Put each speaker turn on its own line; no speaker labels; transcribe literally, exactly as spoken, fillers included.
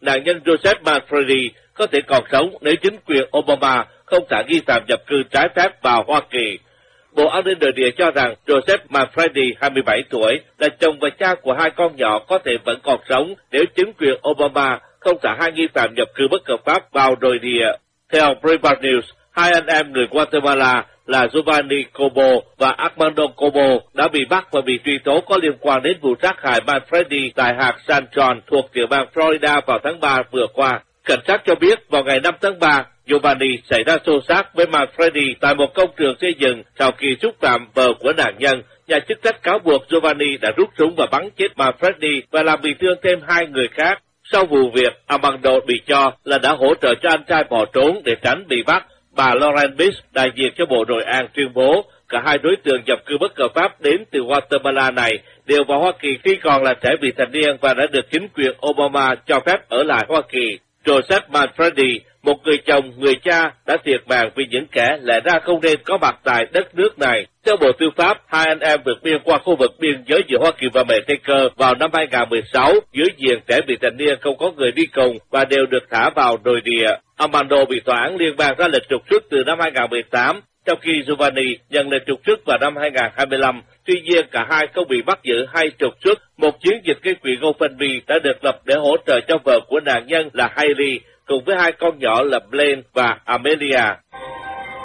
nạn nhân Joseph Manfredi có thể còn sống nếu chính quyền Obama không thả nghi phạm nhập cư trái phép vào Hoa Kỳ. Bộ An ninh Nội địa cho rằng Joseph Manfredi, hai mươi bảy tuổi, là chồng và cha của hai con nhỏ có thể vẫn còn sống nếu chính quyền Obama không thả hai nghi phạm nhập cư bất hợp pháp vào nội địa. Theo Breitbart News, hai anh em người Guatemala là Giovanni Cobo và Armando Cobo đã bị bắt và bị truy tố có liên quan đến vụ sát hại Manfredi tại hạt San John thuộc tiểu bang Florida vào tháng ba vừa qua. Cảnh sát cho biết vào ngày năm tháng ba, Giovanni xảy ra xô xát với Manfredi tại một công trường xây dựng sau khi xúc phạm vợ của nạn nhân. Nhà chức trách cáo buộc Giovanni đã rút súng và bắn chết Manfredi và làm bị thương thêm hai người khác. Sau vụ việc, Armando bị cho là đã hỗ trợ cho anh trai bỏ trốn để tránh bị bắt. Bà Lauren Biss, đại diện cho Bộ Nội an, tuyên bố cả hai đối tượng nhập cư bất hợp pháp đến từ Guatemala này đều vào Hoa Kỳ khi còn là trẻ vị thành niên và đã được chính quyền Obama cho phép ở lại Hoa Kỳ. Joseph Manfredi, một người chồng, người cha, đã thiệt mạng vì những kẻ lẽ ra không nên có mặt tại đất nước này. Theo Bộ Tư pháp, hai anh em vượt biên qua khu vực biên giới giữa Hoa Kỳ và Mexico vào năm hai nghìn không trăm mười sáu dưới diện trẻ vị thành niên không có người đi cùng và đều được thả vào nội địa. Armando bị tòa án liên bang ra lệnh trục xuất từ năm hai nghìn không trăm mười tám, trong khi Giovanni nhận lệnh trục xuất vào năm hai nghìn không trăm hai mươi lăm. Tuy nhiên, cả hai không bị bắt giữ hay trục xuất. Một chiến dịch gây quỹ GoFundMe đã được lập để hỗ trợ cho vợ của nạn nhân là Hailey cùng với hai con nhỏ là Blaine và Amelia.